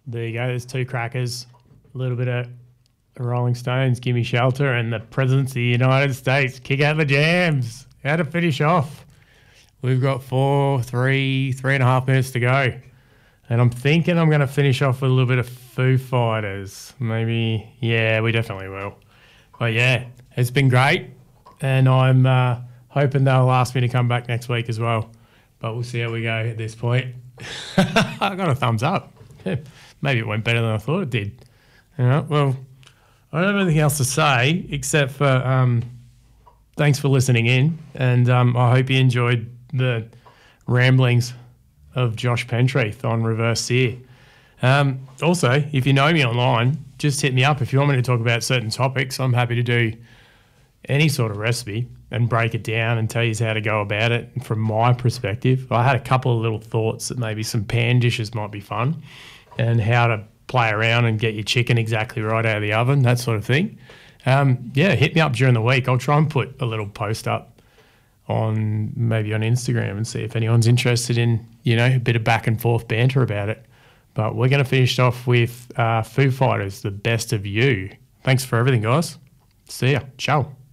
There you go. There's two crackers, a little bit of Rolling Stones, Gimme Shelter, and the Presidents of the United States, Kick Out the Jams. How to finish off. We've got 3.5 minutes to go. And I'm thinking I'm going to finish off with a little bit of Foo Fighters. Maybe, yeah, we definitely will. But yeah, it's been great. And I'm hoping they'll ask me to come back next week as well. But we'll see how we go at this point. I got a thumbs up. Maybe it went better than I thought it did. Well, I don't have anything else to say except for thanks for listening in. And I hope you enjoyed the ramblings of Josh Pentreath on Reverse Sear. Also, if you know me online, just hit me up. If you want me to talk about certain topics, I'm happy to do any sort of recipe and break it down and tell you how to go about it from my perspective. I had a couple of little thoughts that maybe some pan dishes might be fun and how to play around and get your chicken exactly right out of the oven, that sort of thing. Hit me up during the week. I'll try and put a little post up on Instagram and see if anyone's interested in, a bit of back and forth banter about it. But we're going to finish off with Foo Fighters, The Best of You. Thanks for everything, guys. See ya. Ciao.